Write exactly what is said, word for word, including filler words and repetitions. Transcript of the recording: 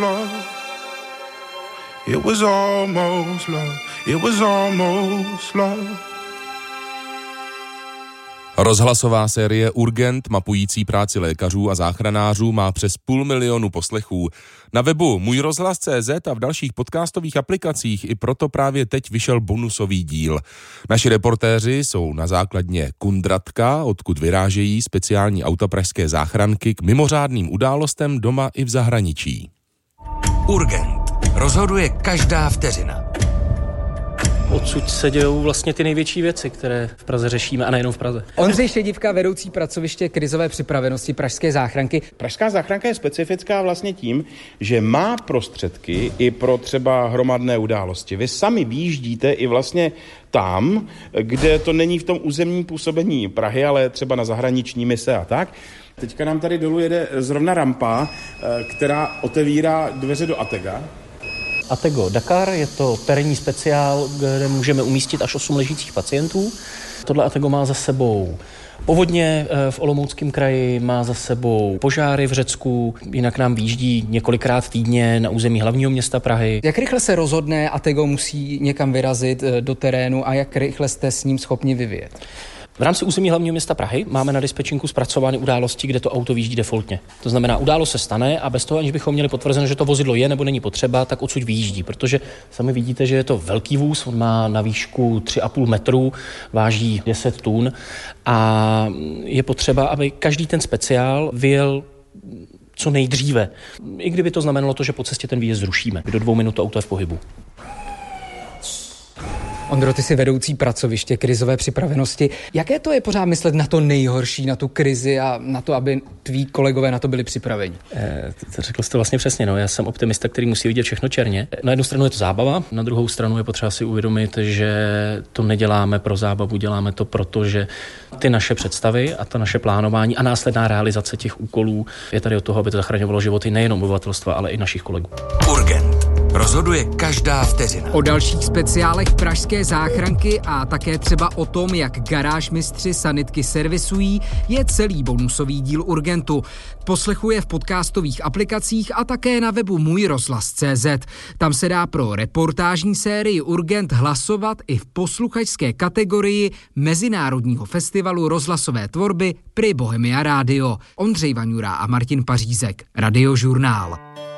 It was almost love. It was almost love. Rozhlasová série Urgent, mapující práci lékařů a záchranářů, má přes půl milionu poslechů. Na webu můj rozhlas tečka cé zet a v dalších podcastových aplikacích i proto právě teď vyšel bonusový díl. Naši reportéři jsou na základně Kundratka, odkud vyrážejí speciální auta pražské záchranky k mimořádným událostem doma i v zahraničí. Urgent. Rozhoduje každá vteřina. Odsud se dějou vlastně ty největší věci, které v Praze řešíme, a nejenom v Praze. Ondřej Šedivka, vedoucí pracoviště krizové připravenosti pražské záchranky. Pražská záchranka je specifická vlastně tím, že má prostředky i pro třeba hromadné události. Vy sami vyjíždíte i vlastně tam, kde to není v tom územním působení Prahy, ale třeba na zahraniční mise a tak. Teďka nám tady dolů jede zrovna rampa, která otevírá dveře do Atega. Atego Dakar je to terénní speciál, kde můžeme umístit až osm ležících pacientů. Tohle Atego má za sebou povodně v Olomouckém kraji, má za sebou požáry v Řecku, jinak nám vyjíždí několikrát týdně na území hlavního města Prahy. Jak rychle se rozhodne Atego musí někam vyrazit do terénu a jak rychle jste s ním schopni vyvíjet? V rámci území hlavního města Prahy máme na dispečinku zpracovány události, kde to auto vyjíždí defaultně. To znamená, událost se stane a bez toho, aniž bychom měli potvrzeno, že to vozidlo je nebo není potřeba, tak odsud vyjíždí, protože sami vidíte, že je to velký vůz, on má na výšku tři a půl metru, váží deset tun a je potřeba, aby každý ten speciál vyjel co nejdříve. I kdyby to znamenalo to, že po cestě ten výjezd zrušíme. Do dvou minut to auto je v pohybu. Ondro, ty jsi vedoucí pracoviště krizové připravenosti. Jaké to je pořád myslet na to nejhorší, na tu krizi a na to, aby tví kolegové na to byli připraveni? Eh, to řekl jste vlastně přesně. No. Já jsem optimista, který musí vidět všechno černě. Na jednu stranu je to zábava, na druhou stranu je potřeba si uvědomit, že to neděláme pro zábavu, děláme to proto, že ty naše představy a to naše plánování a následná realizace těch úkolů je tady od toho, aby to zachraňovalo životy nejenom obyvatelstva, ale i našich kolegů. Urgent. Rozhoduje každá vteřina. O dalších speciálech pražské záchranky a také třeba o tom, jak garážmistři sanitky servisují, je celý bonusový díl Urgentu. Poslechuje v podcastových aplikacích a také na webu můj rozhlas tečka cé zet. Tam se dá pro reportážní sérii Urgent hlasovat i v posluchačské kategorii Mezinárodního festivalu rozhlasové tvorby Pri Bohemia Radio. Ondřej Vaňura a Martin Pařízek. Radiožurnál.